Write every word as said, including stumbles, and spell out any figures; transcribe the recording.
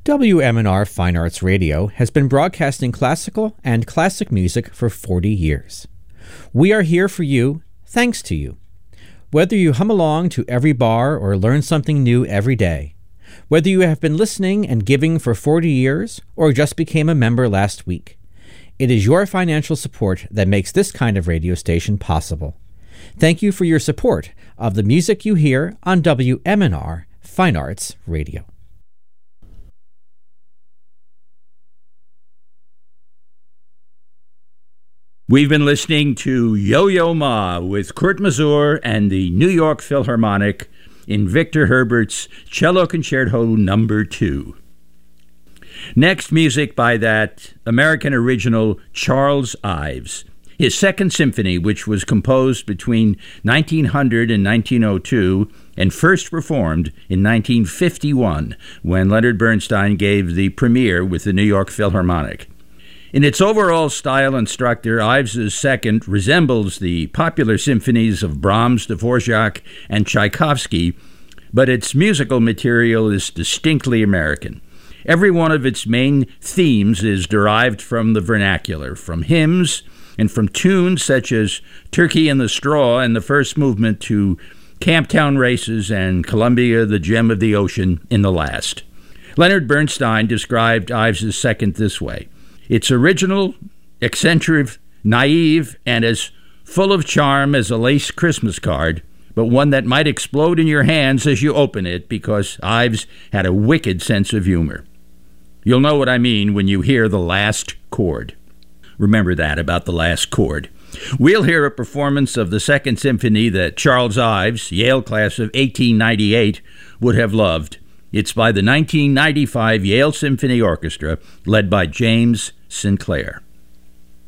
W M N R Fine Arts Radio has been broadcasting classical and classic music for forty years. We are here for you, thanks to you. Whether you hum along to every bar or learn something new every day, whether you have been listening and giving for forty years or just became a member last week, it is your financial support that makes this kind of radio station possible. Thank you for your support of the music you hear on W M N R Fine Arts Radio. We've been listening to Yo-Yo Ma with Kurt Masur and the New York Philharmonic in Victor Herbert's Cello Concerto Number two. Next, music by that American original Charles Ives. His Second Symphony, which was composed between nineteen hundred and nineteen oh two and first performed in nineteen fifty-one when Leonard Bernstein gave the premiere with the New York Philharmonic. In its overall style and structure, Ives's Second resembles the popular symphonies of Brahms, Dvorak, and Tchaikovsky, but its musical material is distinctly American. Every one of its main themes is derived from the vernacular, from hymns and from tunes such as Turkey in the Straw and the first movement to Camptown Races and Columbia, the Gem of the Ocean in the last. Leonard Bernstein described Ives's Second this way: "It's original, eccentric, naive, and as full of charm as a lace Christmas card, but one that might explode in your hands as you open it because Ives had a wicked sense of humor." You'll know what I mean when you hear the last chord. Remember that about the last chord. We'll hear a performance of the Second Symphony that Charles Ives, Yale class of eighteen ninety-eight, would have loved. It's by the nineteen ninety-five Yale Symphony Orchestra, led by James Sinclair.